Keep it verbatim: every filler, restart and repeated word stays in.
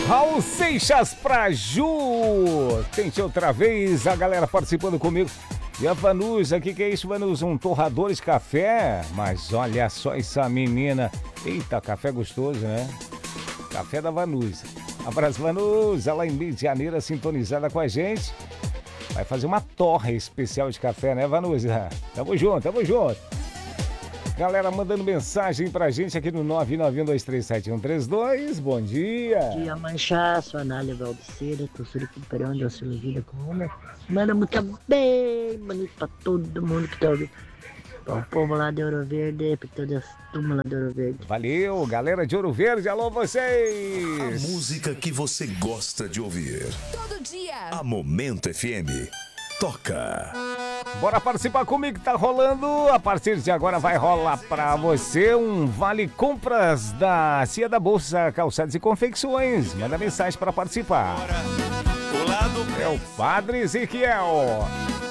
Raul Seixas pra Ju. Tente outra vez, a galera participando comigo. E a Vanusa, o que, que é isso, Vanusa? Um torrador de café? Mas olha só essa menina. Eita, café gostoso, né? Café da Vanusa. Abraço, Vanusa, lá em Medianeira, sintonizada com a gente. Vai fazer uma torre especial de café, né, Vanusa? Tamo junto, tamo junto. Galera mandando mensagem pra gente aqui no nove nove um dois três sete um três dois. Bom dia. Bom dia, Manchaço, Anália Valdiceira, tô se recuperando da cirurgia com uma. Manda música bem bonita pra todo mundo que tá ouvindo. Pra o povo lá de Ouro Verde, pra toda a turma lá de Ouro Verde. Valeu, galera de Ouro Verde, alô vocês. A música que você gosta de ouvir. Todo dia. A Momento F M. Toca. Bora participar comigo que tá rolando. A partir de agora vai rolar pra você um vale compras da Cia da Bolsa Calçados e Confecções. Manda mensagem pra participar. É o Padre Ezequiel.